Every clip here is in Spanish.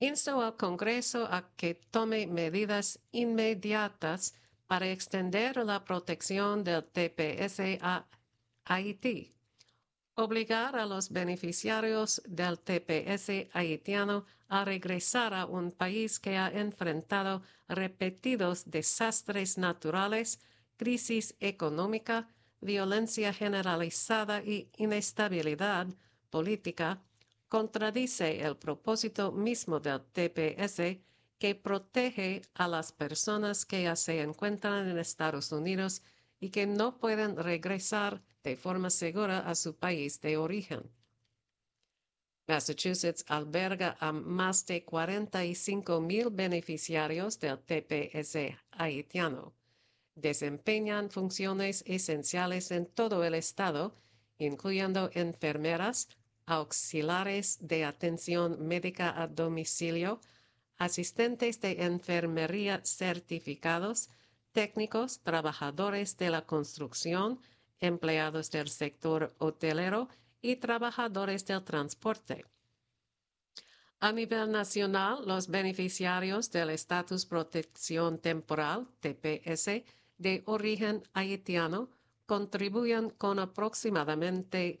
Insto al Congreso a que tome medidas inmediatas para extender la protección del TPS a Haití. Obligar a los beneficiarios del TPS haitiano a regresar a un país que ha enfrentado repetidos desastres naturales, crisis económica, violencia generalizada y inestabilidad política contradice el propósito mismo del TPS, que protege a las personas que ya se encuentran en Estados Unidos y que no pueden regresar de forma segura a su país de origen. Massachusetts alberga a más de 45,000 beneficiarios del TPS haitiano. Desempeñan funciones esenciales en todo el estado, incluyendo enfermeras, auxiliares de atención médica a domicilio, asistentes de enfermería certificados, técnicos, trabajadores de la construcción, empleados del sector hotelero y trabajadores del transporte. A nivel nacional, los beneficiarios del Estatus Protección Temporal, TPS, de origen haitiano contribuyen con aproximadamente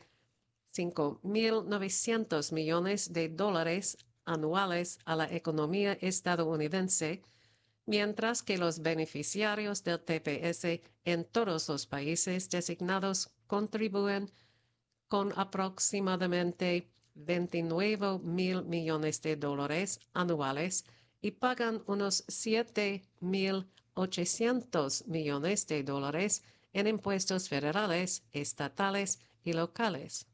$5,900 millones anuales a la economía estadounidense, mientras que los beneficiarios del TPS en todos los países designados contribuyen con aproximadamente $29,000 millones anuales y pagan unos $7,800 millones en impuestos federales, estatales y locales.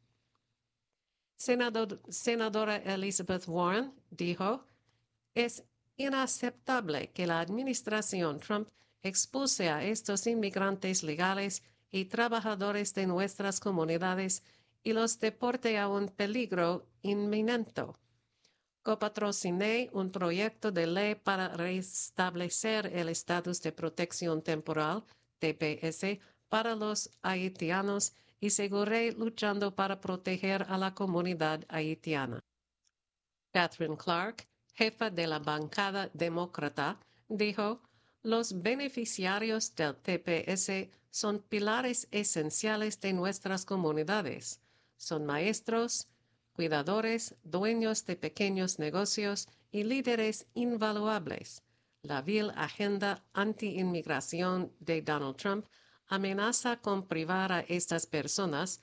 Senadora Elizabeth Warren dijo: es inaceptable que la administración Trump expulse a estos inmigrantes legales y trabajadores de nuestras comunidades y los deporte a un peligro inminente. Copatrociné un proyecto de ley para restablecer el estatus de protección temporal, TPS, para los haitianos y seguiré luchando para proteger a la comunidad haitiana. Catherine Clark, jefa de la bancada demócrata, dijo: los beneficiarios del TPS son pilares esenciales de nuestras comunidades. Son maestros, cuidadores, dueños de pequeños negocios y líderes invaluables. La vil agenda anti-inmigración de Donald Trump amenaza con privar a estas personas,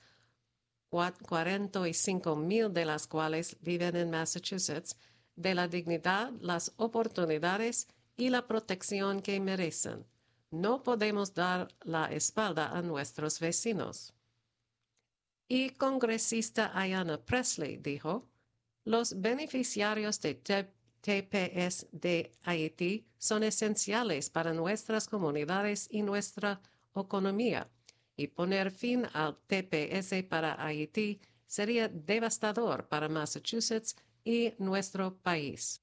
45,000 de las cuales viven en Massachusetts, de la dignidad, las oportunidades y la protección que merecen. No podemos dar la espalda a nuestros vecinos. Y congresista Ayanna Pressley dijo: los beneficiarios de TPS de Haití son esenciales para nuestras comunidades y nuestra economía, y poner fin al TPS para Haití sería devastador para Massachusetts y nuestro país.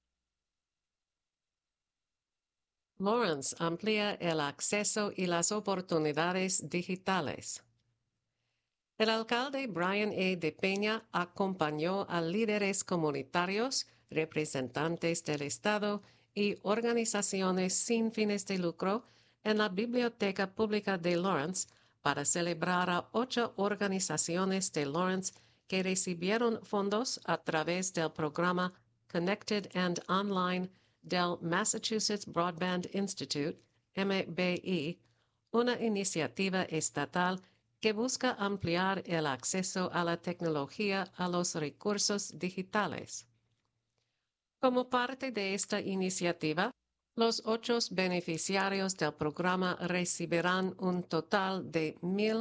Lawrence amplía el acceso y las oportunidades digitales. El alcalde Brian A. de Peña acompañó a líderes comunitarios, representantes del Estado y organizaciones sin fines de lucro en la Biblioteca Pública de Lawrence para celebrar a 8 organizaciones de Lawrence que recibieron fondos a través del programa Connected and Online del Massachusetts Broadband Institute, MBI, una iniciativa estatal que busca ampliar el acceso a la tecnología a los recursos digitales. Como parte de esta iniciativa, los 8 beneficiarios del programa recibirán un total de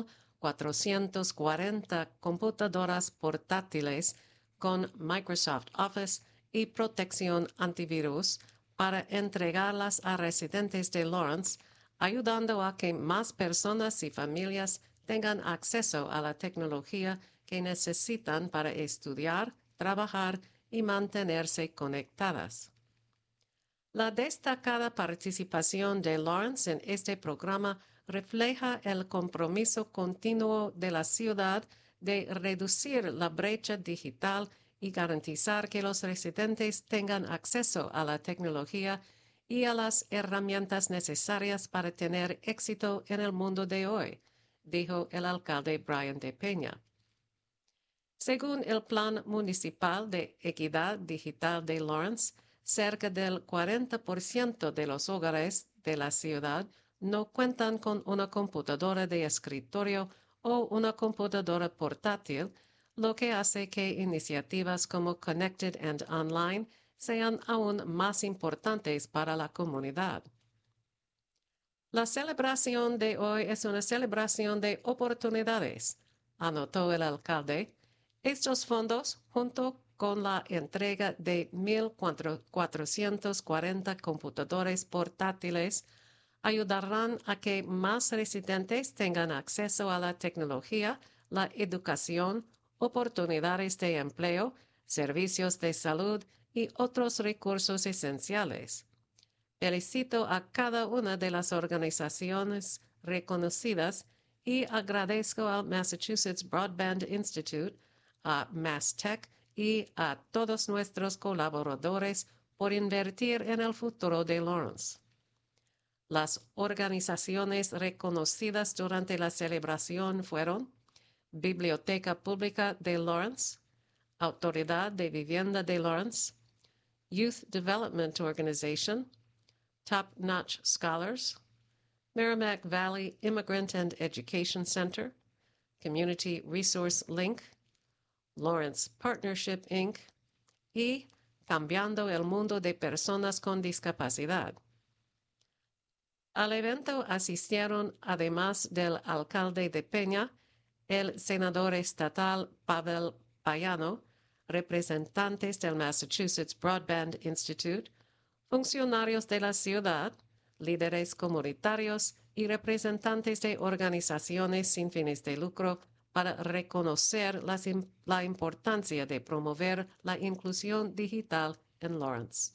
1,440 computadoras portátiles con Microsoft Office y protección antivirus para entregarlas a residentes de Lawrence, ayudando a que más personas y familias tengan acceso a la tecnología que necesitan para estudiar, trabajar y mantenerse conectadas. La destacada participación de Lawrence en este programa refleja el compromiso continuo de la ciudad de reducir la brecha digital y garantizar que los residentes tengan acceso a la tecnología y a las herramientas necesarias para tener éxito en el mundo de hoy, dijo el alcalde Brian de Peña. Según el Plan Municipal de Equidad Digital de Lawrence, cerca del 40% de los hogares de la ciudad no cuentan con una computadora de escritorio o una computadora portátil, lo que hace que iniciativas como Connected and Online sean aún más importantes para la comunidad. La celebración de hoy es una celebración de oportunidades, anotó el alcalde. Estos fondos, junto con la entrega de 1,440 computadores portátiles, ayudarán a que más residentes tengan acceso a la tecnología, la educación, oportunidades de empleo, servicios de salud y otros recursos esenciales. Felicito a cada una de las organizaciones reconocidas y agradezco al Massachusetts Broadband Institute, a MassTech y a todos nuestros colaboradores por invertir en el futuro de Lawrence. Las organizaciones reconocidas durante la celebración fueron Biblioteca Pública de Lawrence, Autoridad de Vivienda de Lawrence, Youth Development Organization, Top Notch Scholars, Merrimack Valley Immigrant and Education Center, Community Resource Link, Lawrence Partnership Inc. y Cambiando el Mundo de Personas con Discapacidad. Al evento asistieron, además del alcalde de Peña, el senador estatal Pavel Payano, representantes del Massachusetts Broadband Institute, funcionarios de la ciudad, líderes comunitarios y representantes de organizaciones sin fines de lucro para reconocer la importancia de promover la inclusión digital en Lawrence.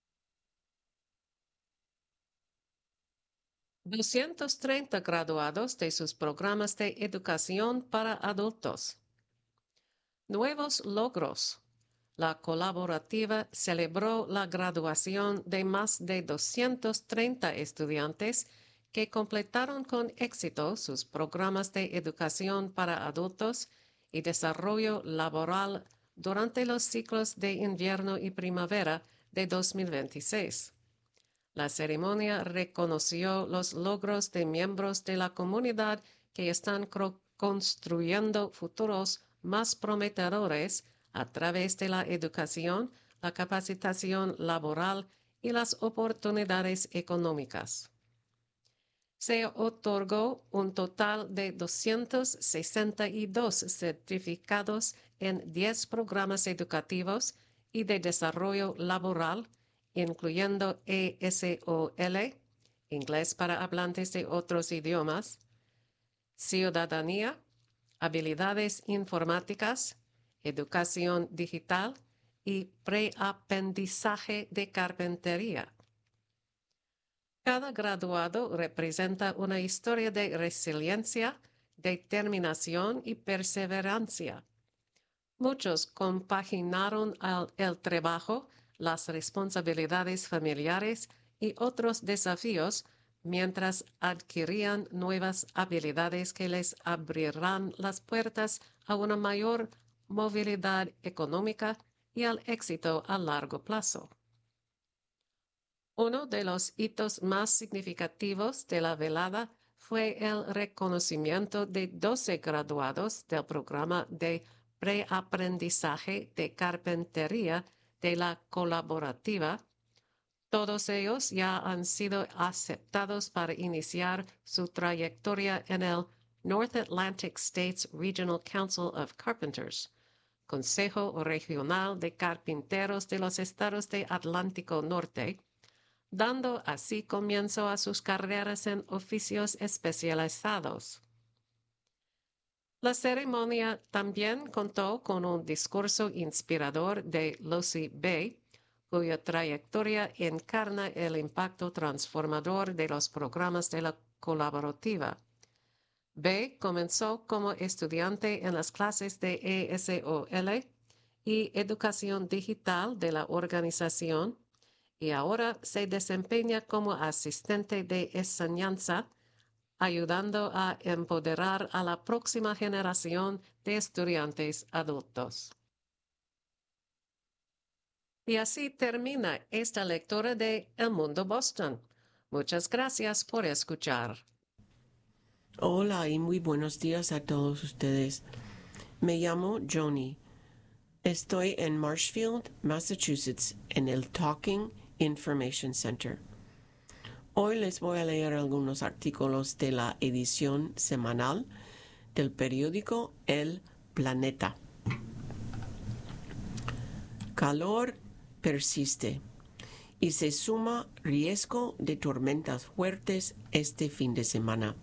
230 graduados de sus programas de educación para adultos. Nuevos logros. La colaborativa celebró la graduación de más de 230 estudiantes que completaron con éxito sus programas de educación para adultos y desarrollo laboral durante los ciclos de invierno y primavera de 2026. La ceremonia reconoció los logros de miembros de la comunidad que están construyendo futuros más prometedores a través de la educación, la capacitación laboral y las oportunidades económicas. Se otorgó un total de 262 certificados en 10 programas educativos y de desarrollo laboral, incluyendo ESOL, inglés para hablantes de otros idiomas, ciudadanía, habilidades informáticas, educación digital y preaprendizaje de carpintería. Cada graduado representa una historia de resiliencia, determinación y perseverancia. Muchos compaginaron el trabajo, las responsabilidades familiares y otros desafíos mientras adquirían nuevas habilidades que les abrirán las puertas a una mayor movilidad económica y al éxito a largo plazo. Uno de los hitos más significativos de la velada fue el reconocimiento de 12 graduados del programa de preaprendizaje de carpintería de la colaborativa. Todos ellos ya han sido aceptados para iniciar su trayectoria en el North Atlantic States Regional Council of Carpenters, Consejo Regional de Carpinteros de los Estados de Atlántico Norte, dando así comienzo a sus carreras en oficios especializados. La ceremonia también contó con un discurso inspirador de Lucy Bay, cuya trayectoria encarna el impacto transformador de los programas de la colaborativa. Bay comenzó como estudiante en las clases de ESOL y educación digital de la organización y ahora se desempeña como asistente de enseñanza, ayudando a empoderar a la próxima generación de estudiantes adultos. Y así termina esta lectura de El Mundo Boston. Muchas gracias por escuchar. Hola y muy buenos días a todos ustedes. Me llamo Joni. Estoy en Marshfield, Massachusetts, en el Talking Information Center. Hoy les voy a leer algunos artículos de la edición semanal del periódico El Planeta. Calor persiste y se suma riesgo de tormentas fuertes este fin de semana.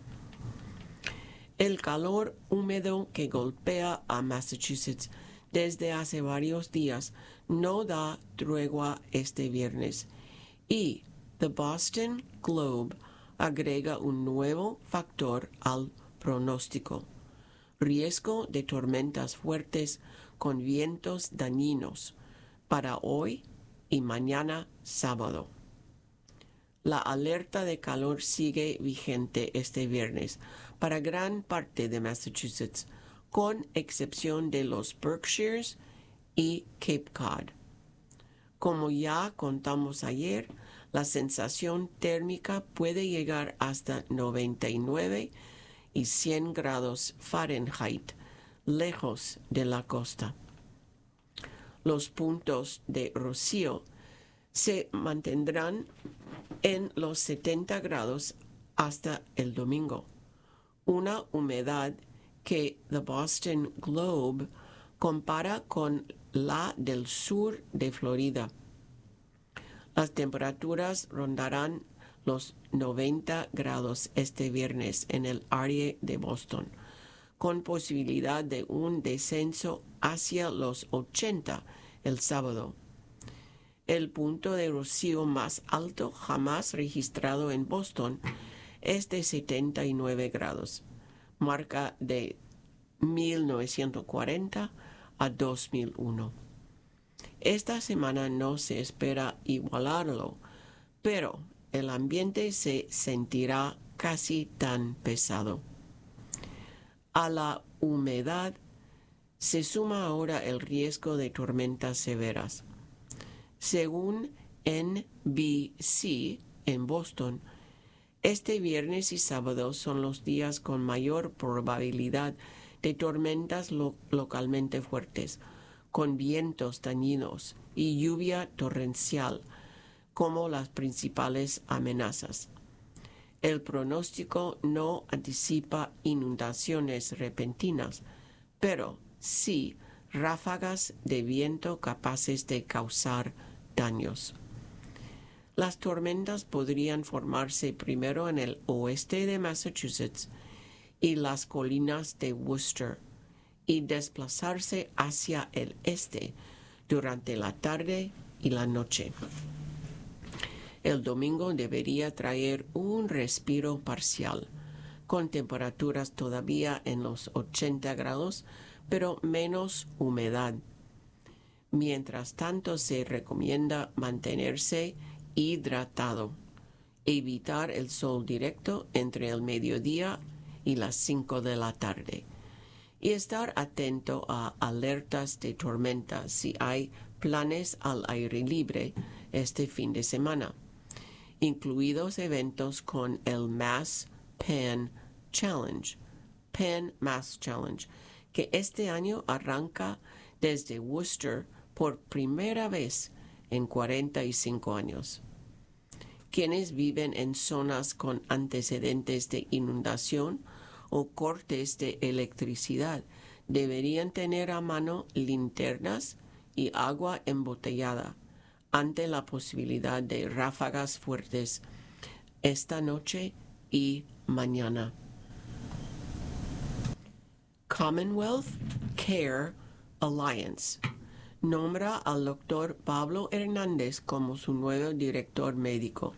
El calor húmedo que golpea a Massachusetts desde hace varios días no da tregua este viernes y The Boston Globe agrega un nuevo factor al pronóstico: riesgo de tormentas fuertes con vientos dañinos para hoy y mañana sábado. La alerta de calor sigue vigente este viernes para gran parte de Massachusetts, con excepción de los Berkshires y Cape Cod. Como ya contamos ayer, la sensación térmica puede llegar hasta 99 y 100 grados Fahrenheit, lejos de la costa. Los puntos de rocío se mantendrán en los 70 grados hasta el domingo, una humedad que The Boston Globe compara con la del sur de Florida. Las temperaturas rondarán los 90 grados este viernes en el área de Boston, con posibilidad de un descenso hacia los 80 el sábado. El punto de rocío más alto jamás registrado en Boston es de 79 grados, marca de 1940 a 2001. Esta semana no se espera igualarlo, pero el ambiente se sentirá casi tan pesado. A la humedad se suma ahora el riesgo de tormentas severas. Según NBC en Boston, este viernes y sábado son los días con mayor probabilidad de tormentas localmente fuertes, con vientos dañinos y lluvia torrencial como las principales amenazas. El pronóstico no anticipa inundaciones repentinas, pero sí ráfagas de viento capaces de causar daños. Las tormentas podrían formarse primero en el oeste de Massachusetts y las colinas de Worcester y desplazarse hacia el este durante la tarde y la noche. El domingo debería traer un respiro parcial, con temperaturas todavía en los 80 grados, pero menos humedad. Mientras tanto, se recomienda mantenerse hidratado, evitar el sol directo entre el mediodía y las 5 de la tarde y estar atento a alertas de tormenta si hay planes al aire libre este fin de semana, incluidos eventos con el Mass Pan Challenge, que este año arranca desde Worcester por primera vez en 45 años. Quienes viven en zonas con antecedentes de inundación o cortes de electricidad deberían tener a mano linternas y agua embotellada ante la posibilidad de ráfagas fuertes esta noche y mañana. Commonwealth Care Alliance nombra al doctor Pablo Hernández como su nuevo director médico.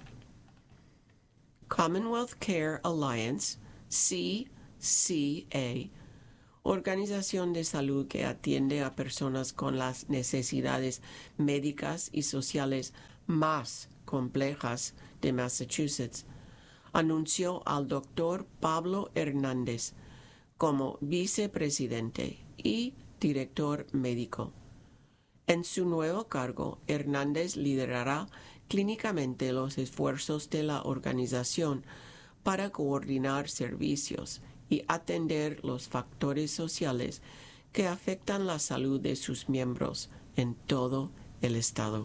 Commonwealth Care Alliance, CCA, organización de salud que atiende a personas con las necesidades médicas y sociales más complejas de Massachusetts, anunció al doctor Pablo Hernández como vicepresidente y director médico. En su nuevo cargo, Hernández liderará clínicamente los esfuerzos de la organización para coordinar servicios y atender los factores sociales que afectan la salud de sus miembros en todo el estado.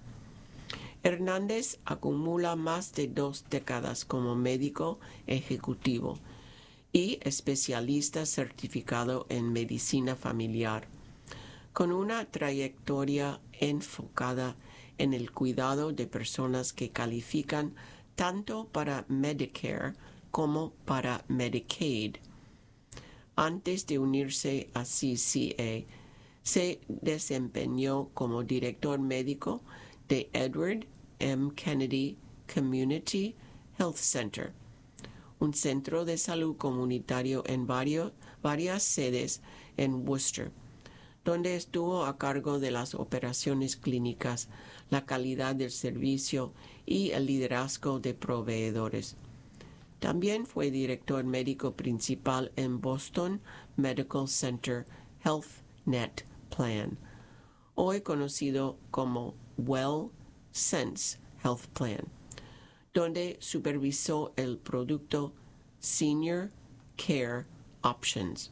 Hernández acumula más de 2 décadas como médico ejecutivo y especialista certificado en medicina familiar, con una trayectoria enfocada en el cuidado de personas que califican tanto para Medicare como para Medicaid. Antes de unirse a CCA, se desempeñó como director médico de Edward M. Kennedy Community Health Center, un centro de salud comunitario en varias sedes en Worcester, donde estuvo a cargo de las operaciones clínicas, la calidad del servicio y el liderazgo de proveedores. También fue director médico principal en Boston Medical Center Health Net Plan, hoy conocido como WellSense Health Plan, donde supervisó el producto Senior Care Options.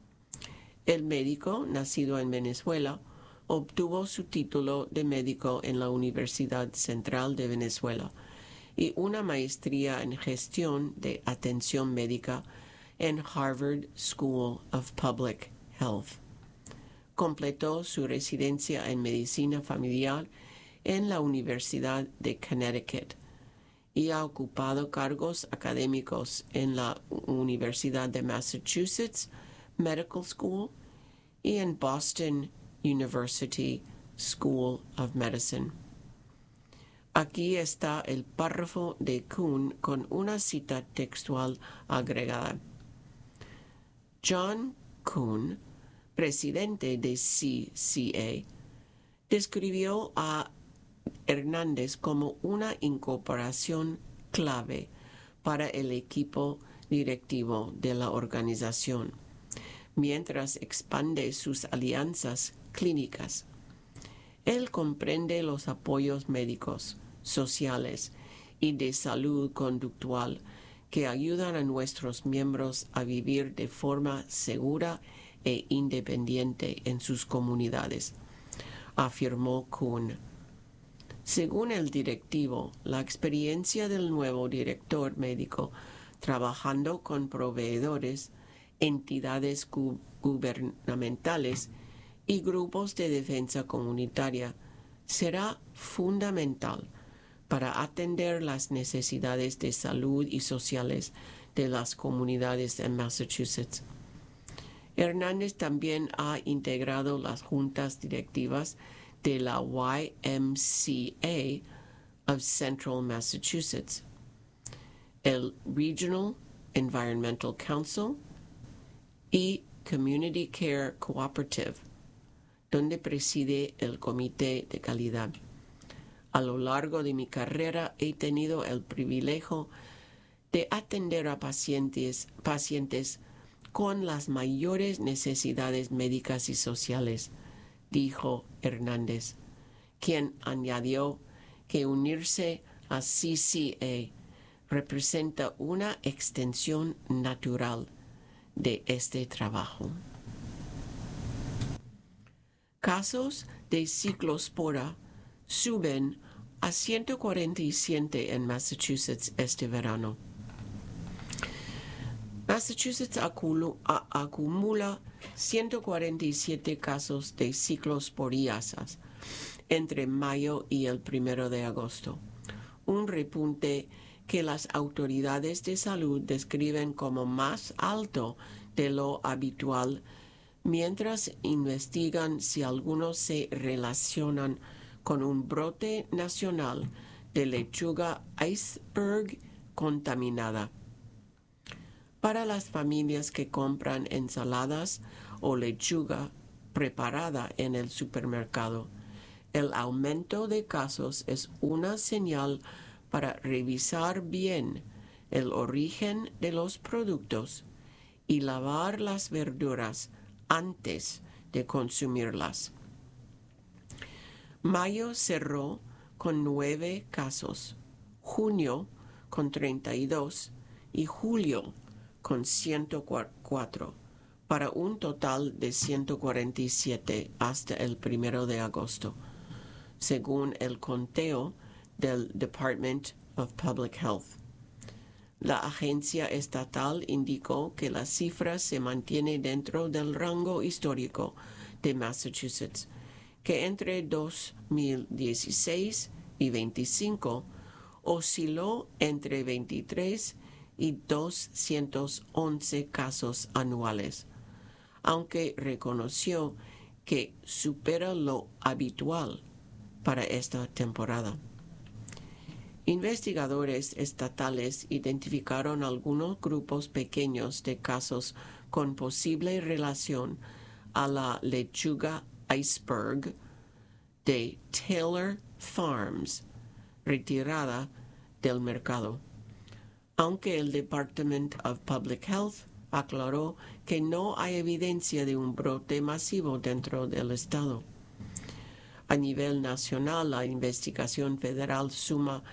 El médico, nacido en Venezuela, obtuvo su título de médico en la Universidad Central de Venezuela y una maestría en gestión de atención médica en Harvard School of Public Health. Completó su residencia en medicina familiar en la Universidad de Connecticut y ha ocupado cargos académicos en la Universidad de Massachusetts Medical School y en Boston University School of Medicine. Aquí está el párrafo de Kuhn con una cita textual agregada. John Kuhn, presidente de CCA, describió a Hernández como una incorporación clave para el equipo directivo de la organización, mientras expande sus alianzas clínicas. Él comprende los apoyos médicos, sociales y de salud conductual que ayudan a nuestros miembros a vivir de forma segura e independiente en sus comunidades, afirmó Kuhn. Según el directivo, la experiencia del nuevo director médico trabajando con proveedores, entidades gubernamentales y grupos de defensa comunitaria será fundamental para atender las necesidades de salud y sociales de las comunidades en Massachusetts. Hernández también ha integrado las juntas directivas de la YMCA of Central Massachusetts, el Regional Environmental Council y Community Care Cooperative, donde preside el Comité de Calidad. A lo largo de mi carrera he tenido el privilegio de atender a pacientes con las mayores necesidades médicas y sociales, dijo Hernández, quien añadió que unirse a CCA representa una extensión natural de este trabajo. Casos de ciclospora suben a 147 en Massachusetts este verano. Massachusetts acumula 147 casos de ciclosporiasas entre mayo y el 1 de agosto, un repunte que las autoridades de salud describen como más alto de lo habitual, mientras investigan si algunos se relacionan con un brote nacional de lechuga iceberg contaminada. Para las familias que compran ensaladas o lechuga preparada en el supermercado, el aumento de casos es una señal para revisar bien el origen de los productos y lavar las verduras antes de consumirlas. Mayo cerró con 9 casos, junio con 32 y julio con 104, para un total de 147 hasta el 1 de agosto, según el conteo del Department of Public Health. La agencia estatal indicó que la cifra se mantiene dentro del rango histórico de Massachusetts, que entre 2016 y 25 osciló entre 23 y 211 casos anuales, aunque reconoció que supera lo habitual para esta temporada. Investigadores estatales identificaron algunos grupos pequeños de casos con posible relación a la lechuga iceberg de Taylor Farms, retirada del mercado, aunque el Department of Public Health aclaró que no hay evidencia de un brote masivo dentro del estado. A nivel nacional, la investigación federal suma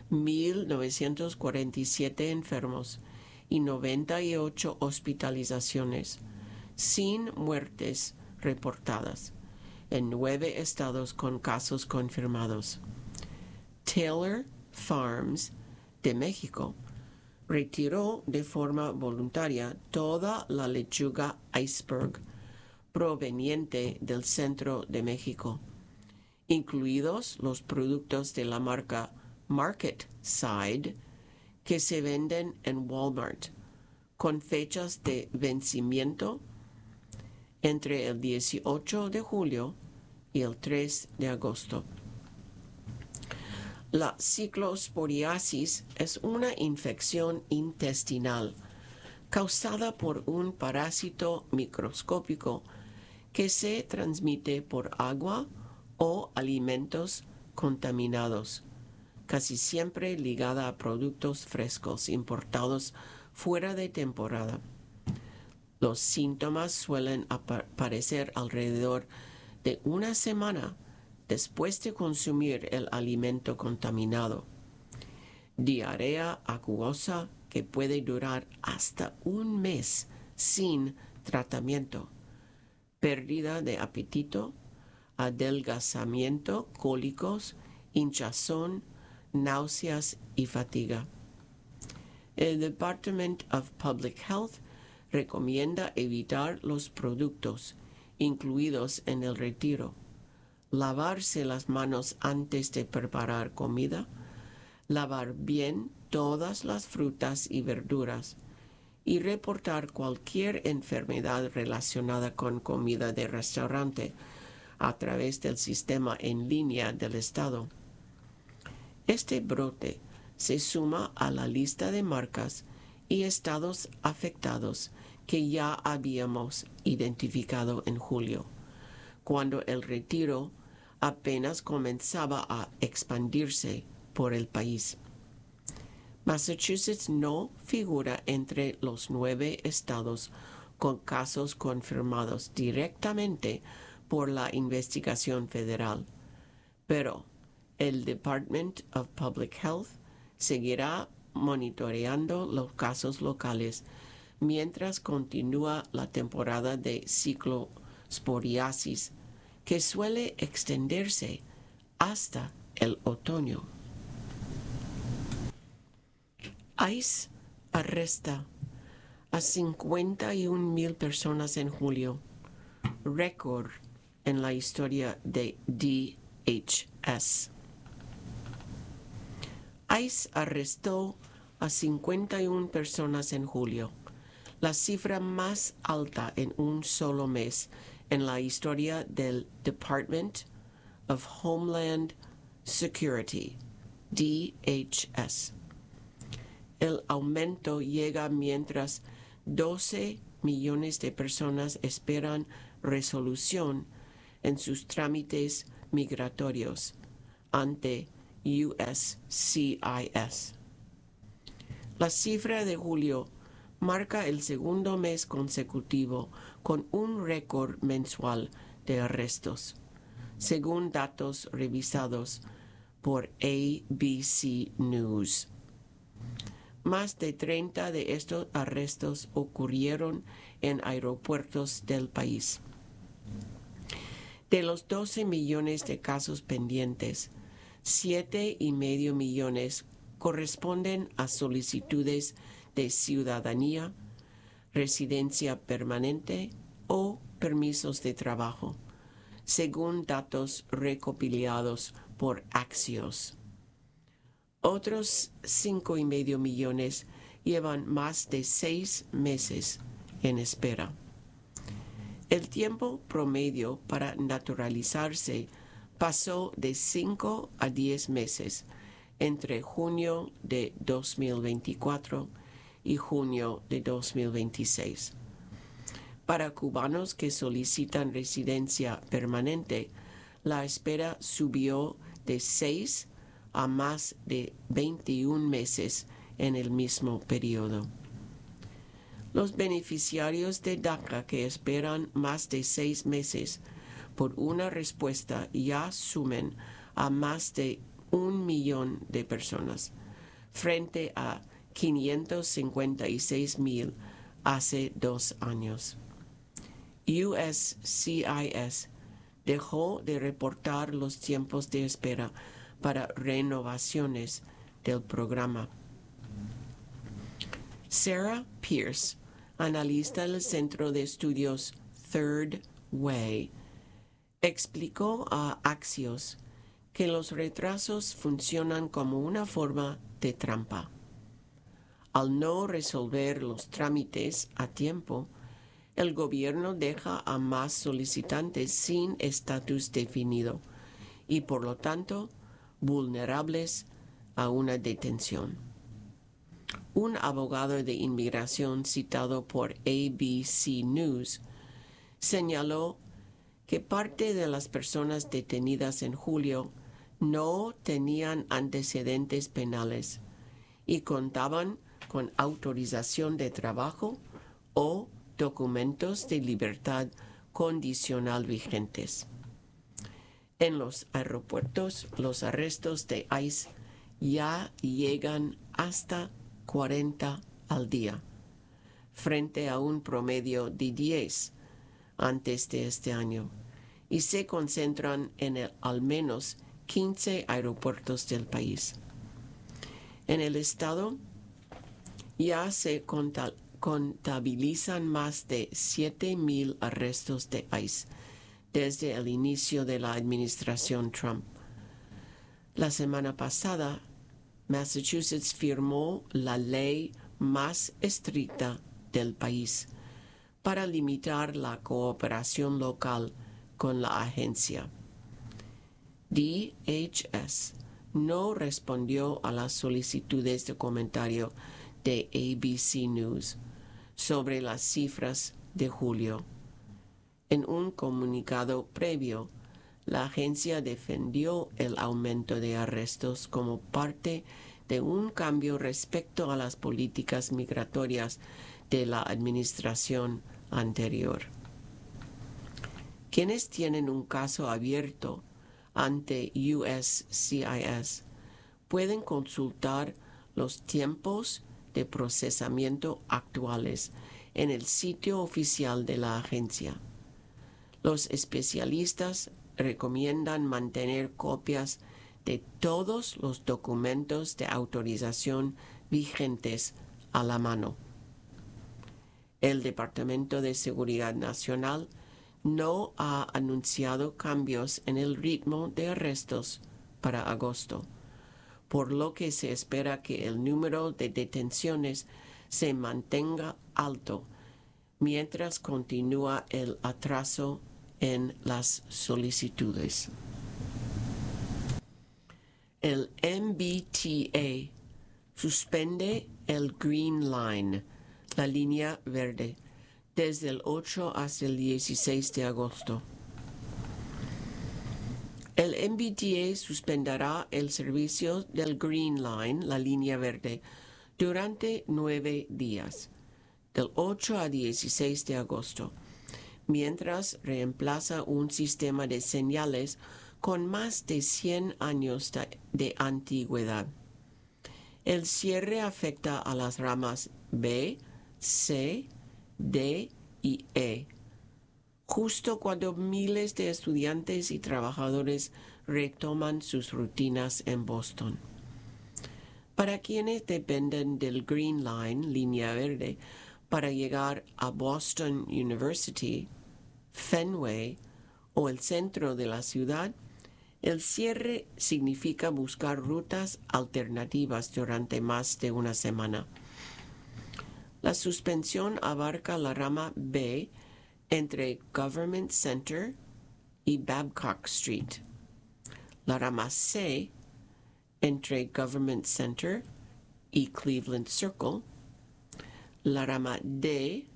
1,947 enfermos y 98 hospitalizaciones, sin muertes reportadas, en 9 estados con casos confirmados. Taylor Farms de México retiró de forma voluntaria toda la lechuga iceberg proveniente del centro de México, incluidos los productos de la marca Market Side que se venden en Walmart, con fechas de vencimiento entre el 18 de julio y el 3 de agosto. La ciclosporiasis es una infección intestinal causada por un parásito microscópico que se transmite por agua o alimentos contaminados, casi siempre ligada a productos frescos importados fuera de temporada. Los síntomas suelen aparecer alrededor de una semana después de consumir el alimento contaminado. Diarrea acuosa que puede durar hasta un mes sin tratamiento. Pérdida de apetito, adelgazamiento, cólicos, hinchazón, náuseas y fatiga. El Department of Public Health recomienda evitar los productos incluidos en el retiro, lavarse las manos antes de preparar comida, lavar bien todas las frutas y verduras y reportar cualquier enfermedad relacionada con comida de restaurante a través del sistema en línea del estado. Este brote se suma a la lista de marcas y estados afectados que ya habíamos identificado en julio, cuando el retiro apenas comenzaba a expandirse por el país. Massachusetts no figura entre los 9 estados con casos confirmados directamente por la investigación federal, pero el Department of Public Health seguirá monitoreando los casos locales mientras continúa la temporada de ciclosporiasis, que suele extenderse hasta el otoño. ICE arresta a 51,000 personas en julio, récord en la historia de DHS. ICE arrestó a 51 personas en julio, la cifra más alta en un solo mes en la historia del Department of Homeland Security, DHS. El aumento llega mientras 12 millones de personas esperan resolución en sus trámites migratorios ante USCIS. La cifra de julio marca el segundo mes consecutivo con un récord mensual de arrestos, según datos revisados por ABC News. Más de 30 de estos arrestos ocurrieron en aeropuertos del país. De los 12 millones de casos pendientes, 7,5 millones corresponden a solicitudes de ciudadanía, residencia permanente o permisos de trabajo, según datos recopilados por Axios. Otros 5,5 millones llevan más de 6 meses en espera. El tiempo promedio para naturalizarse pasó de 5 a 10 meses entre junio de 2024 y junio de 2026. Para cubanos que solicitan residencia permanente, la espera subió de 6 a más de 21 meses en el mismo periodo. Los beneficiarios de DACA que esperan más de 6 meses por una respuesta ya sumen a más de 1 millón de personas, frente a 556,000 hace 2 años. USCIS dejó de reportar los tiempos de espera para renovaciones del programa. Sarah Pierce, analista del Centro de Estudios Third Way, explicó a Axios que los retrasos funcionan como una forma de trampa. Al no resolver los trámites a tiempo, el gobierno deja a más solicitantes sin estatus definido y, por lo tanto, vulnerables a una detención. Un abogado de inmigración citado por ABC News señaló que parte de las personas detenidas en julio no tenían antecedentes penales y contaban con autorización de trabajo o documentos de libertad condicional vigentes. En los aeropuertos, los arrestos de ICE ya llegan hasta 40 al día, frente a un promedio de 10 antes de este año, y se concentran en al menos 15 aeropuertos del país. En el estado ya se contabilizan más de 7,000 arrestos de ICE desde el inicio de la administración Trump. La semana pasada, Massachusetts firmó la ley más estricta del país para limitar la cooperación local con la agencia. DHS no respondió a las solicitudes de comentario de ABC News sobre las cifras de julio. En un comunicado previo, la agencia defendió el aumento de arrestos como parte de un cambio respecto a las políticas migratorias de la administración anterior. Quienes tienen un caso abierto ante USCIS pueden consultar los tiempos de procesamiento actuales en el sitio oficial de la agencia. Los especialistas recomiendan mantener copias de todos los documentos de autorización vigentes a la mano. El Departamento de Seguridad Nacional no ha anunciado cambios en el ritmo de arrestos para agosto, por lo que se espera que el número de detenciones se mantenga alto mientras continúa el atraso en las solicitudes. El MBTA suspende el Green Line, la línea verde, desde el 8 hasta el 16 de agosto. El MBTA suspenderá el servicio del Green Line, la línea verde, durante 9 días, del 8 a 16 de agosto, mientras reemplaza un sistema de señales con más de 100 años de antigüedad. El cierre afecta a las ramas B, C, D y E, justo cuando miles de estudiantes y trabajadores retoman sus rutinas en Boston. Para quienes dependen del Green Line, línea verde, para llegar a Boston University, Fenway o el centro de la ciudad, el cierre significa buscar rutas alternativas durante más de una semana. La suspensión abarca la rama B entre Government Center y Babcock Street, la rama C entre Government Center y Cleveland Circle, la rama D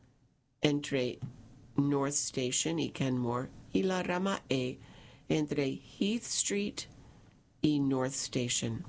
entre North Station y Kenmore, y la rama E entre Heath Street y North Station.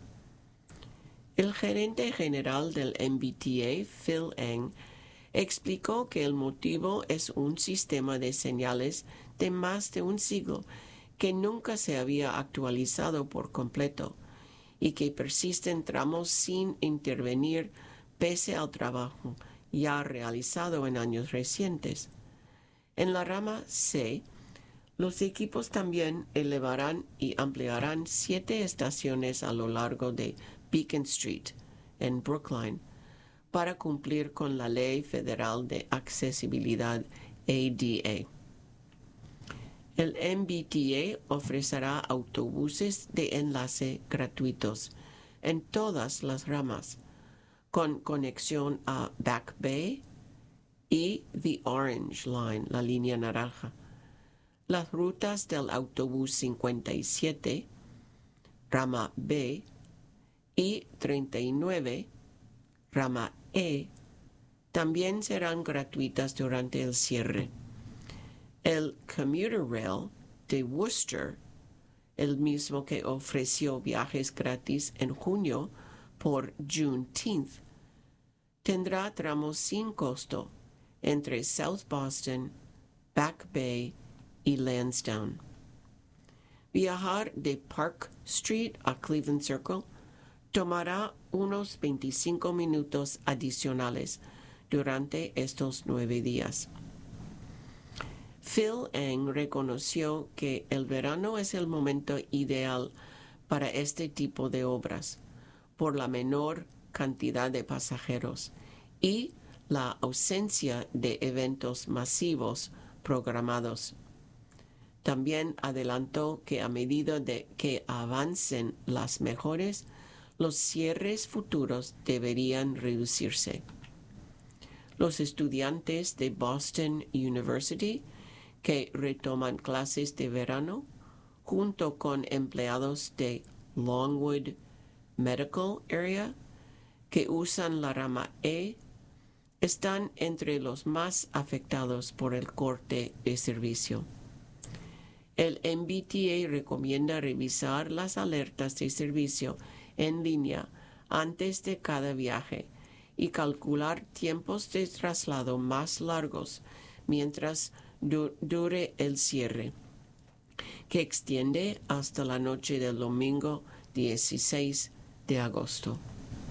El gerente general del MBTA, Phil Eng, explicó que el motivo es un sistema de señales de más de un siglo que nunca se había actualizado por completo y que persisten tramos sin intervenir pese al trabajo ya realizado en años recientes. En la rama C, los equipos también elevarán y ampliarán 7 estaciones a lo largo de Beacon Street, en Brookline, para cumplir con la Ley Federal de Accesibilidad ADA. El MBTA ofrecerá autobuses de enlace gratuitos en todas las ramas, con conexión a Back Bay y The Orange Line, la línea naranja. Las rutas del autobús 57, rama B, y 39, rama E, también serán gratuitas durante el cierre. El Commuter Rail de Worcester, el mismo que ofreció viajes gratis en junio por Juneteenth, tendrá tramos sin costo entre South Boston, Back Bay y Lansdowne. Viajar de Park Street a Cleveland Circle tomará unos 25 minutos adicionales durante estos 9 días. Phil Eng reconoció que el verano es el momento ideal para este tipo de obras, por la menor cantidad de pasajeros y la ausencia de eventos masivos programados. También adelantó que a medida de que avancen las mejoras, los cierres futuros deberían reducirse. Los estudiantes de Boston University que retoman clases de verano, junto con empleados de Longwood Medical Area que usan la rama E, están entre los más afectados por el corte de servicio. El MBTA recomienda revisar las alertas de servicio en línea antes de cada viaje y calcular tiempos de traslado más largos mientras dure el cierre, que extiende hasta la noche del domingo 16 de agosto.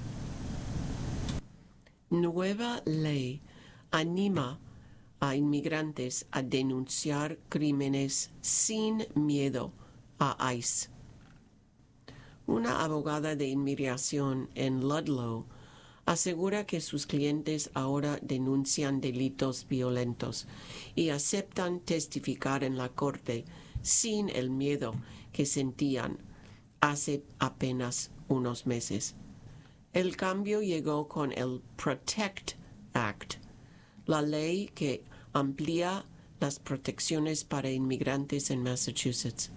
Nueva ley anima a inmigrantes a denunciar crímenes sin miedo a ICE. Una abogada de inmigración en Ludlow asegura que sus clientes ahora denuncian delitos violentos y aceptan testificar en la corte sin el miedo que sentían hace apenas unos meses. El cambio llegó con el PROTECT Act, la ley que amplía las protecciones para inmigrantes en Massachusetts.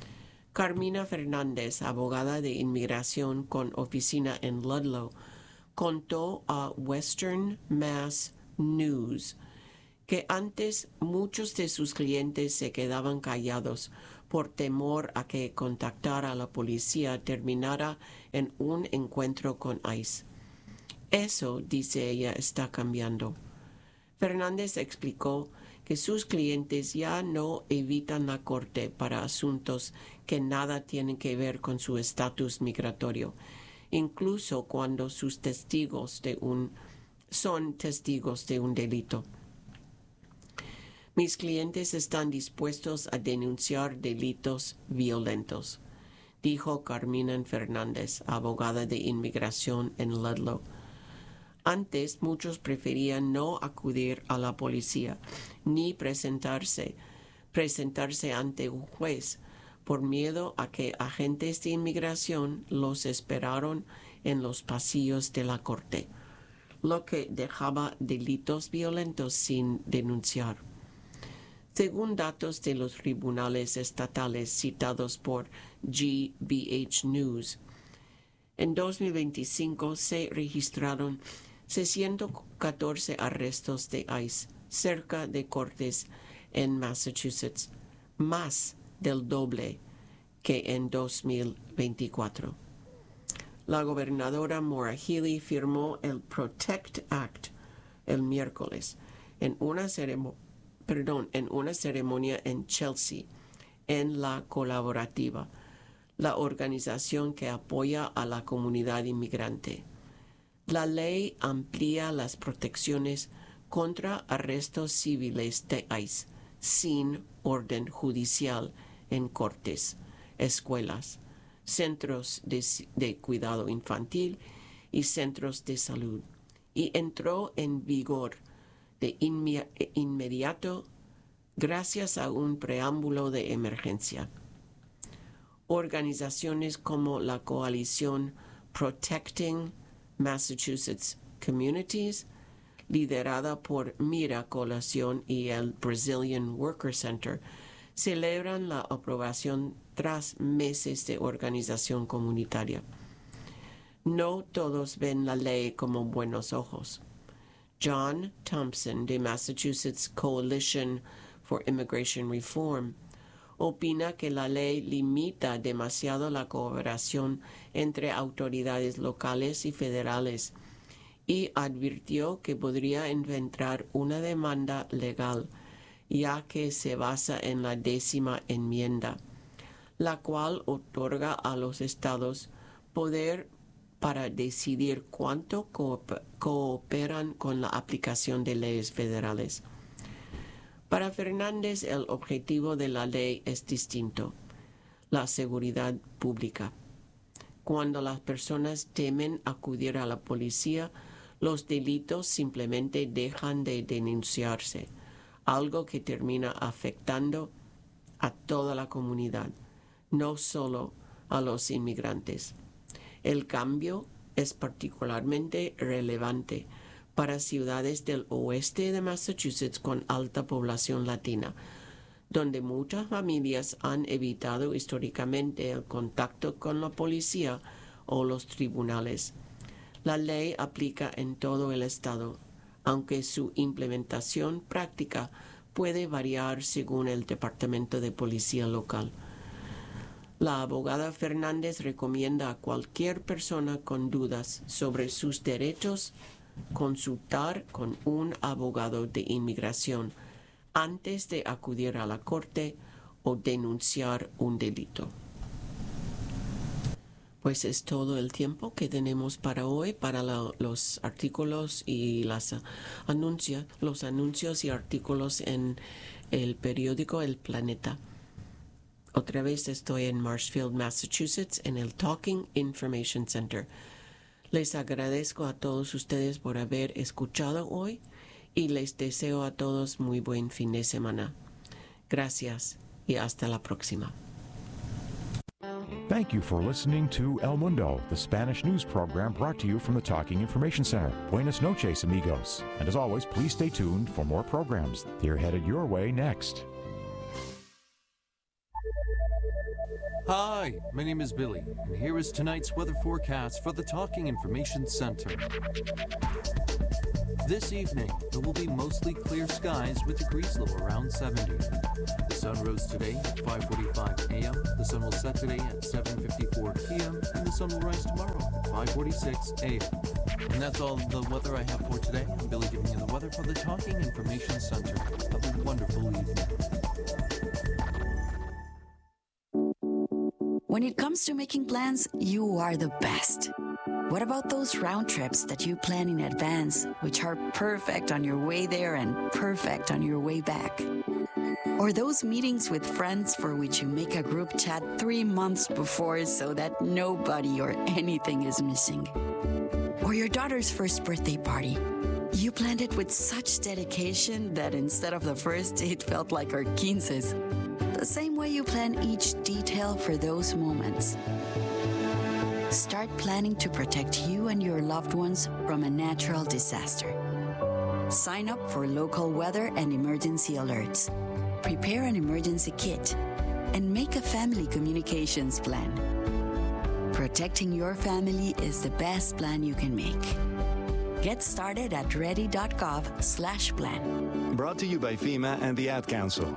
Carmina Fernández, abogada de inmigración con oficina en Ludlow, contó a Western Mass News que antes muchos de sus clientes se quedaban callados por temor a que contactar a la policía terminara en un encuentro con ICE. Eso, dice ella, está cambiando. Fernández explicó que sus clientes ya no evitan la corte para asuntos que nada tienen que ver con su estatus migratorio, incluso cuando sus testigos son testigos de un delito. Mis clientes están dispuestos a denunciar delitos violentos, dijo Carmina Fernández, abogada de inmigración en Ludlow. Antes, muchos preferían no acudir a la policía ni presentarse ante un juez por miedo a que agentes de inmigración los esperaran en los pasillos de la corte, lo que dejaba delitos violentos sin denunciar. Según datos de los tribunales estatales citados por GBH News, en 2025 se registraron 614 arrestos de ICE cerca de cortes en Massachusetts, más del doble que en 2024. La gobernadora Maura Healey firmó el Protect Act el miércoles en una ceremonia en Chelsea, en la Colaborativa, la organización que apoya a la comunidad inmigrante. La ley amplía las protecciones contra arrestos civiles de ICE sin orden judicial en cortes, escuelas, centros de cuidado infantil y centros de salud, y entró en vigor de inmediato gracias a un preámbulo de emergencia. Organizaciones como la coalición Protecting Massachusetts Communities, liderada por Mira Coalición y el Brazilian Worker Center, celebran la aprobación tras meses de organización comunitaria. No todos ven la ley con buenos ojos. John Thompson, de Massachusetts Coalition for Immigration Reform, opina que la ley limita demasiado la cooperación entre autoridades locales y federales y advirtió que podría enfrentar una demanda legal, ya que se basa en la 10ª enmienda, la cual otorga a los estados poder para decidir cuánto cooperan con la aplicación de leyes federales. Para Fernández, el objetivo de la ley es distinto: la seguridad pública. Cuando las personas temen acudir a la policía, los delitos simplemente dejan de denunciarse, algo que termina afectando a toda la comunidad, no solo a los inmigrantes. El cambio es particularmente relevante para ciudades del oeste de Massachusetts con alta población latina, donde muchas familias han evitado históricamente el contacto con la policía o los tribunales. La ley aplica en todo el estado, aunque su implementación práctica puede variar según el departamento de policía local. La abogada Fernández recomienda a cualquier persona con dudas sobre sus derechos consultar con un abogado de inmigración antes de acudir a la corte o denunciar un delito. Pues es todo el tiempo que tenemos para hoy, para los artículos y los anuncios y artículos en el periódico El Planeta. Otra vez estoy en Marshfield, Massachusetts, en el Talking Information Center. Les agradezco a todos ustedes por haber escuchado hoy y les deseo a todos muy buen fin de semana. Gracias y hasta la próxima. Thank you for listening to El Mundo, the Spanish news program brought to you from the Talking Information Center. Buenas noches, amigos. And as always, please stay tuned for more programs. They're headed your way next. Hi, my name is Billy, and here is tonight's weather forecast for the Talking Information Center. This evening, there will be mostly clear skies with degrees low around 70. The sun rose today at 5:45 a.m., the sun will set today at 7:54 p.m., and the sun will rise tomorrow at 5:46 a.m. And that's all the weather I have for today. I'm Billy giving you the weather for the Talking Information Center. Have a wonderful evening. When it comes to making plans, you are the best. What about those round trips that you plan in advance, which are perfect on your way there and perfect on your way back? Or those meetings with friends for which you make a group chat 3 months before so that nobody or anything is missing? Or your daughter's first birthday party. You planned it with such dedication that instead of the first, it felt like our quinces. The same way you plan each detail for those moments. Start planning to protect you and your loved ones from a natural disaster. Sign up for local weather and emergency alerts. Prepare an emergency kit and make a family communications plan. Protecting your family is the best plan you can make. Get started at ready.gov/plan. Brought to you by FEMA and the Ad Council.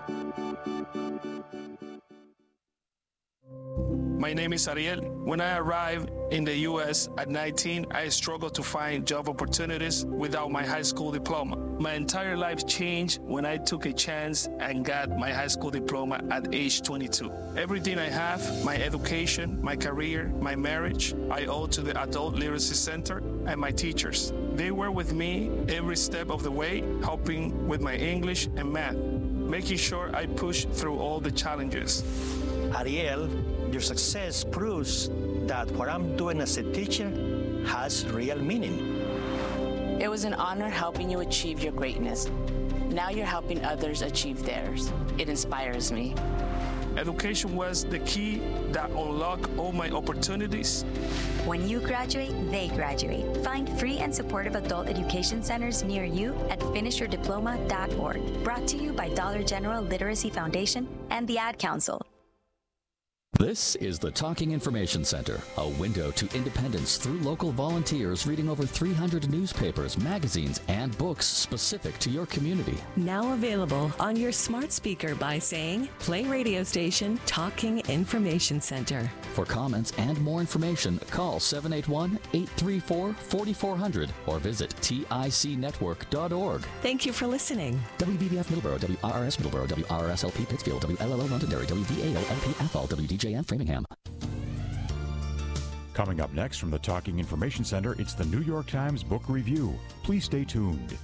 My name is Ariel. When I arrived in the U.S. at 19, I struggled to find job opportunities without my high school diploma. My entire life changed when I took a chance and got my high school diploma at age 22. Everything I have, my education, my career, my marriage, I owe to the Adult Literacy Center and my teachers. They were with me every step of the way, helping with my English and math, making sure I pushed through all the challenges. Ariel, your success proves that what I'm doing as a teacher has real meaning. It was an honor helping you achieve your greatness. Now you're helping others achieve theirs. It inspires me. Education was the key that unlocked all my opportunities. When you graduate, they graduate. Find free and supportive adult education centers near you at finishyourdiploma.org. Brought to you by Dollar General Literacy Foundation and the Ad Council. This is the Talking Information Center, a window to independence through local volunteers reading over 300 newspapers, magazines, and books specific to your community. Now available on your smart speaker by saying, play radio station Talking Information Center. For comments and more information, call 781-834-4400 or visit ticnetwork.org. Thank you for listening. WVBF Middleborough, WRRS Middleborough, WRRS-LP Pittsfield, WLLO Londonderry, WVAO-LP Athol, WDJN Framingham. Coming up next from the Talking Information Center, it's the New York Times Book Review. Please stay tuned.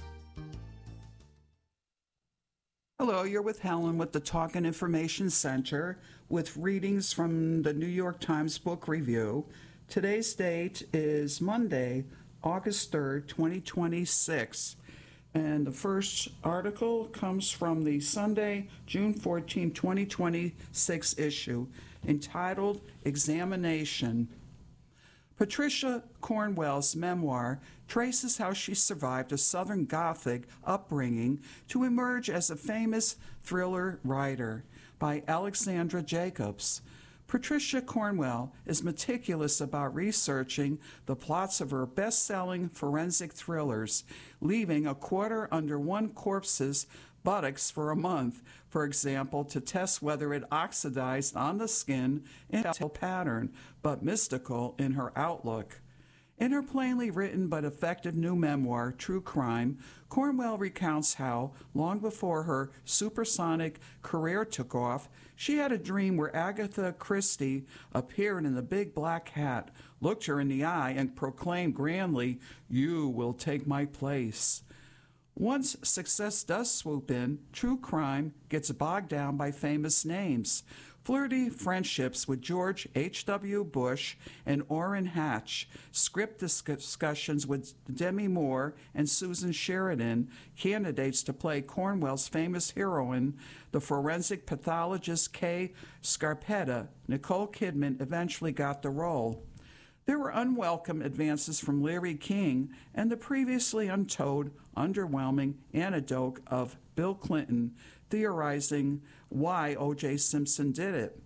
Hello, you're with Helen with the Talking Information Center with readings from the New York Times Book Review. Today's date is Monday, August 3rd, 2026. And the first article comes from the Sunday, June 14, 2026 issue, entitled Examination. Patricia Cornwell's memoir traces how she survived a Southern Gothic upbringing to emerge as a famous thriller writer, by Alexandra Jacobs. Patricia Cornwell is meticulous about researching the plots of her best-selling forensic thrillers, leaving a quarter under one corpse's buttocks for a month, for example, to test whether it oxidized on the skin in a pattern, but mystical in her outlook. In her plainly written but effective new memoir, True Crime, Cornwell recounts how, long before her supersonic career took off, she had a dream where Agatha Christie appeared in the big black hat, looked her in the eye, and proclaimed grandly, "You will take my place." Once success does swoop in, True Crime gets bogged down by famous names. Flirty friendships with George H.W. Bush and Orrin Hatch, script discussions with Demi Moore and Susan Sheridan, candidates to play Cornwell's famous heroine, the forensic pathologist Kay Scarpetta. Nicole Kidman eventually got the role. There were unwelcome advances from Larry King and the previously untold, underwhelming anecdote of Bill Clinton theorizing why O.J. Simpson did it.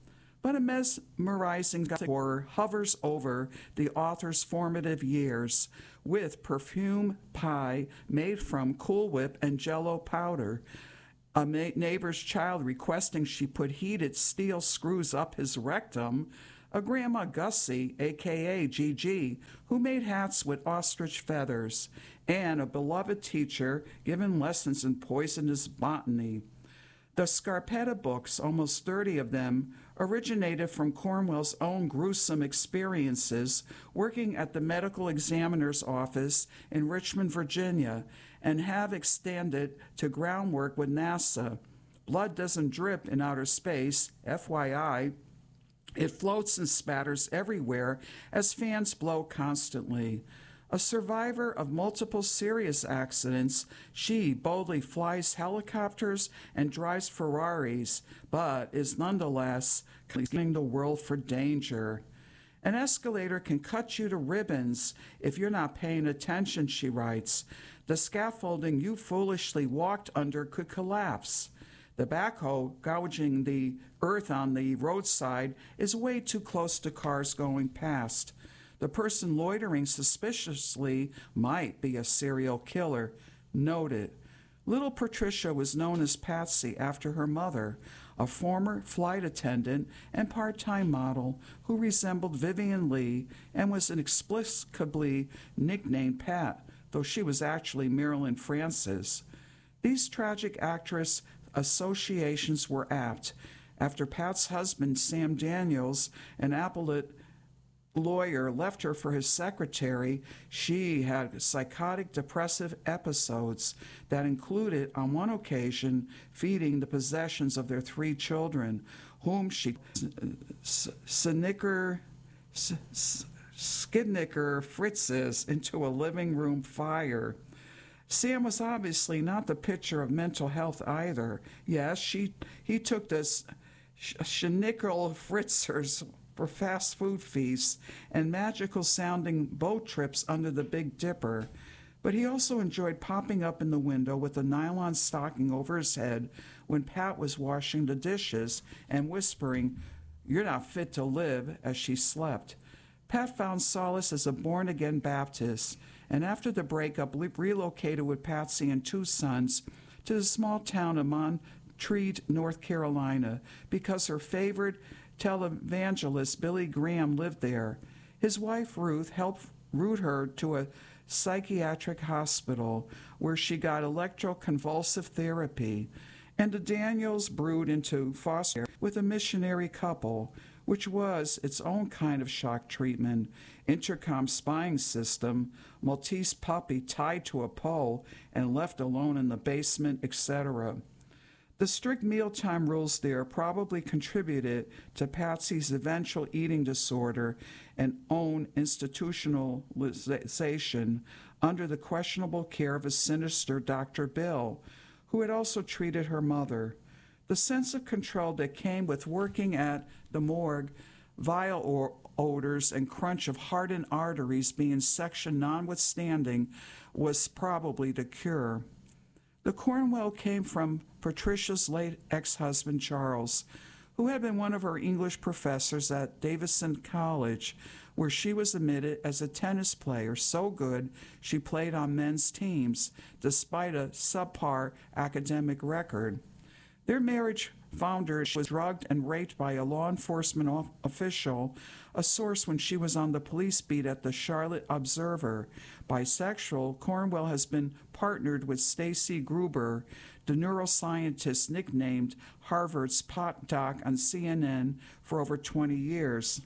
but a mesmerizing horror hovers over the author's formative years, with perfume pie made from Cool Whip and Jell-O powder, a neighbor's child requesting she put heated steel screws up his rectum, a Grandma Gussie, a.k.a. Gigi, who made hats with ostrich feathers, and a beloved teacher giving lessons in poisonous botany. The Scarpetta books, almost 30 of them, originated from Cornwell's own gruesome experiences working at the medical examiner's office in Richmond, Virginia, and have extended to groundwork with NASA. Blood doesn't drip in outer space, FYI. It floats and spatters everywhere as fans blow constantly. A survivor of multiple serious accidents, she boldly flies helicopters and drives Ferraris, but is nonetheless cleaning the world for danger. An escalator can cut you to ribbons if you're not paying attention, she writes. The scaffolding you foolishly walked under could collapse. The backhoe gouging the earth on the roadside is way too close to cars going past. The person loitering suspiciously might be a serial killer. Noted. Little Patricia was known as Patsy after her mother, a former flight attendant and part-time model who resembled Vivian Lee and was inexplicably nicknamed Pat, though she was actually Marilyn Francis. These tragic actress associations were apt. After Pat's husband, Sam Daniels, an appellate lawyer, left her for his secretary, she had psychotic depressive episodes that included, on one occasion, feeding the possessions of their 3 children, whom she Skidnicker Fritzes into a living room fire. Sam was obviously not the picture of mental health either. Yes, he took this Schnickel Fritzers for fast food feasts and magical-sounding boat trips under the Big Dipper, but he also enjoyed popping up in the window with a nylon stocking over his head when Pat was washing the dishes and whispering, "You're not fit to live," as she slept. Pat found solace as a born-again Baptist, and after the breakup, relocated with Patsy and 2 sons to the small town of Montreat, North Carolina, because her favorite televangelist Billy Graham lived there. His wife Ruth helped route her to a psychiatric hospital where she got electroconvulsive therapy, and the Daniels brewed into foster with a missionary couple, which was its own kind of shock treatment, intercom spying system, Maltese puppy tied to a pole and left alone in the basement, etc. The strict mealtime rules there probably contributed to Patsy's eventual eating disorder and own institutionalization under the questionable care of a sinister Dr. Bill, who had also treated her mother. The sense of control that came with working at the morgue, vile odors and crunch of hardened arteries being sectioned notwithstanding, was probably the cure. The Cornwell came from Patricia's late ex-husband, Charles, who had been one of her English professors at Davison College, where she was admitted as a tennis player so good she played on men's teams, despite a subpar academic record. Their marriage founder was drugged and raped by a law enforcement official, a source when she was on the police beat at the Charlotte Observer. Bisexual, Cornwell has been partnered with Stacy Gruber, the neuroscientist nicknamed Harvard's pot doc on CNN, for over 20 years.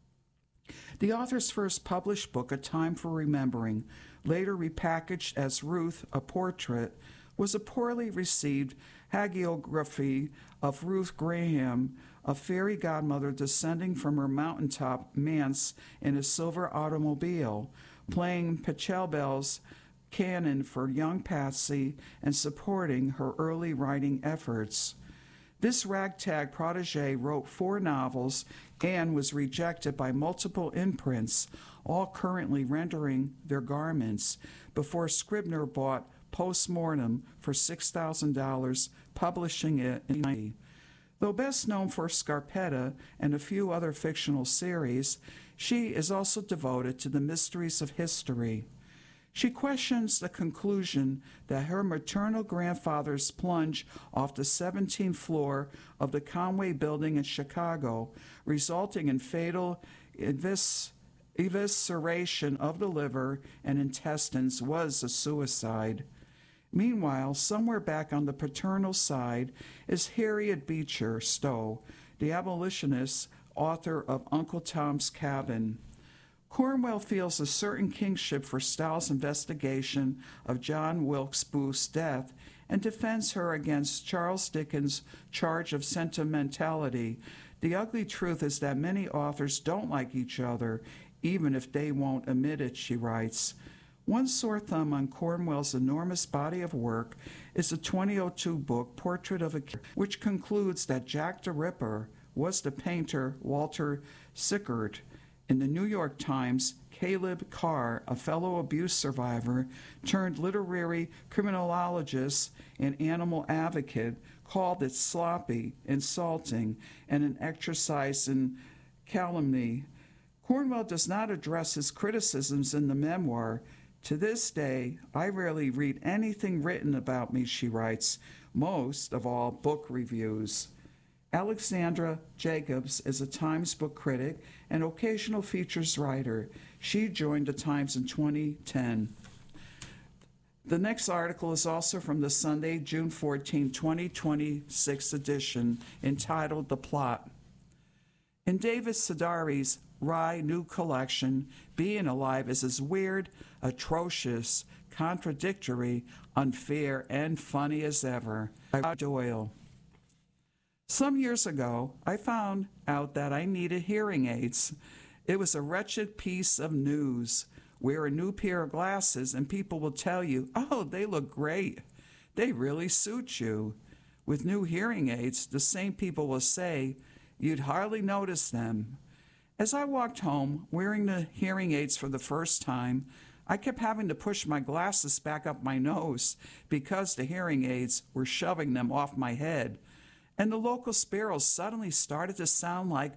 The author's first published book, A Time for Remembering, later repackaged as Ruth, a Portrait, was a poorly received hagiography of Ruth Graham, a fairy godmother descending from her mountaintop manse in a silver automobile, playing Pachelbel's canon for young Patsy and supporting her early writing efforts. This ragtag protege wrote 4 novels and was rejected by multiple imprints, all currently rendering their garments, before Scribner bought Postmortem for $6,000, publishing it in 1990. Though best known for Scarpetta and a few other fictional series, she is also devoted to the mysteries of history. She questions the conclusion that her maternal grandfather's plunge off the 17th floor of the Conway Building in Chicago, resulting in fatal evisceration of the liver and intestines, was a suicide. Meanwhile, somewhere back on the paternal side is Harriet Beecher Stowe, the abolitionist author of Uncle Tom's Cabin. Cornwell feels a certain kingship for Stowe's investigation of John Wilkes Booth's death and defends her against Charles Dickens' charge of sentimentality. The ugly truth is that many authors don't like each other, even if they won't admit it, she writes. One sore thumb on Cornwell's enormous body of work is the 2002 book Portrait of a King, which concludes that Jack the Ripper was the painter Walter Sickert. In the New York Times, Caleb Carr, a fellow abuse survivor turned literary criminologist and animal advocate, called it sloppy, insulting, and an exercise in calumny. Cornwell does not address his criticisms in the memoir. To this day, I rarely read anything written about me, she writes, most of all book reviews. Alexandra Jacobs is a Times book critic and occasional features writer. She joined the Times in 2010. The next article is also from the Sunday, June 14, 2026 edition, entitled The Plot. In David Sedaris' Rye new collection, being alive is as weird, atrocious, contradictory, unfair, and funny as ever. By Doyle. Some years ago, I found out that I needed hearing aids. It was a wretched piece of news. Wear a new pair of glasses and people will tell you, oh, they look great. They really suit you. With new hearing aids, the same people will say, you'd hardly notice them. As I walked home, wearing the hearing aids for the first time, I kept having to push my glasses back up my nose because the hearing aids were shoving them off my head. And the local sparrows suddenly started to sound like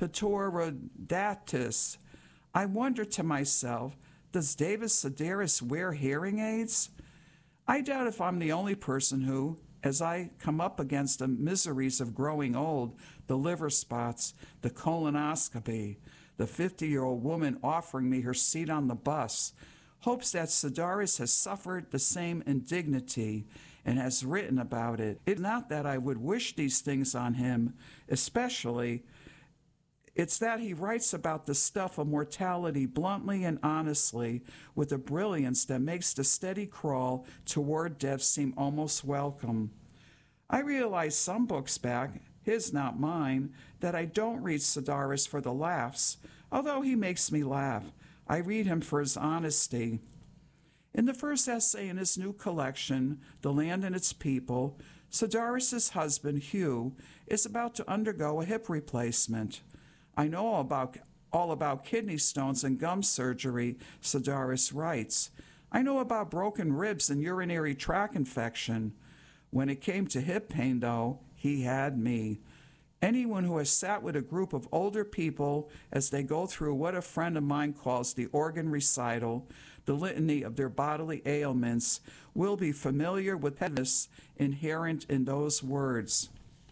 Pterodactylus. I wondered to myself, does David Sedaris wear hearing aids? I doubt if I'm the only person who, as I come up against the miseries of growing old, the liver spots, the colonoscopy, the 50-year-old woman offering me her seat on the bus, hopes that Sedaris has suffered the same indignity and has written about it. It's not that I would wish these things on him, especially. It's that he writes about the stuff of mortality bluntly and honestly, with a brilliance that makes the steady crawl toward death seem almost welcome. I realized some books back, his not mine, that I don't read Sedaris for the laughs, although he makes me laugh. I read him for his honesty. In the first essay in his new collection, The Land and Its People, Sedaris' husband, Hugh, is about to undergo a hip replacement. I know all about kidney stones and gum surgery, Sedaris writes. I know about broken ribs and urinary tract infection. When it came to hip pain, though, he had me. Anyone who has sat with a group of older people as they go through what a friend of mine calls the organ recital, the litany of their bodily ailments, will be familiar with the heaviness inherent in those words.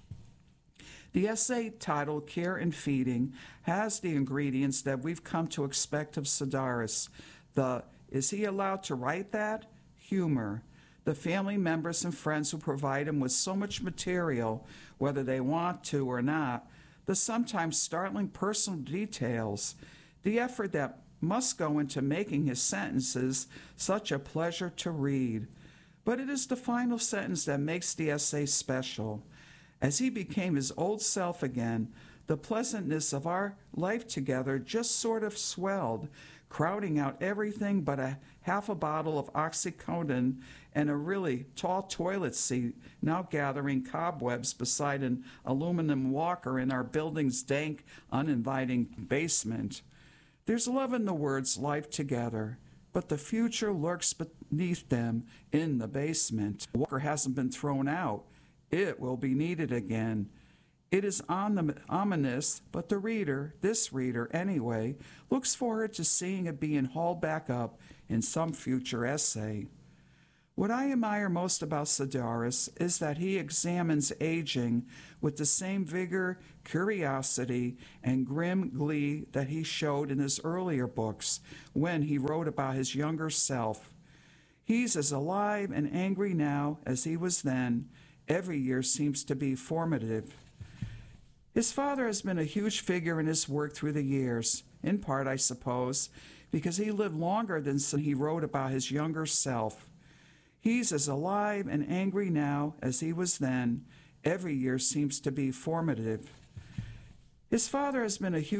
The essay titled Care and Feeding has the ingredients that we've come to expect of Sedaris. Is he allowed to write that? Humor. The family members and friends who provide him with so much material, whether they want to or not, the sometimes startling personal details, the effort that must go into making his sentences such a pleasure to read. But it is the final sentence that makes the essay special. As he became his old self again, the pleasantness of our life together just sort of swelled, crowding out everything but a half a bottle of oxycodone and a really tall toilet seat now gathering cobwebs beside an aluminum walker in our building's dank, uninviting basement. There's love in the words life together, but the future lurks beneath them in the basement. The walker hasn't been thrown out. It will be needed again. It is ominous, but the reader, this reader anyway, looks forward to seeing it being hauled back up in some future essay. What I admire most about Sedaris is that he examines aging with the same vigor, curiosity, and grim glee that he showed in his earlier books when he wrote about his younger self. He's as alive and angry now as he was then. Every year seems to be formative. His father has been a huge figure in his work through the years, in part, I suppose, because he lived longer than he wrote about his younger self. He's as alive and angry now as he was then. Every year seems to be formative. His father has been a huge